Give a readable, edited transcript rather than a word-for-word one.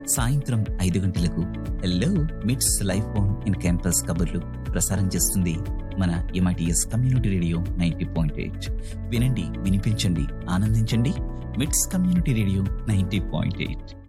సాయంత్రం 5 గంటలకు హలో మిట్స్ లైఫ్ ఆన్ ఇన్ క్యాంపస్ కబుర్లు ప్రసారం చేస్తుంది మన ఎంఐటిఎస్ కమ్యూనిటీ రేడియో 90.8. వినండి, వినిపించండి, ఆనందించండి. మిట్స్ కమ్యూనిటీ రేడియో 90.8.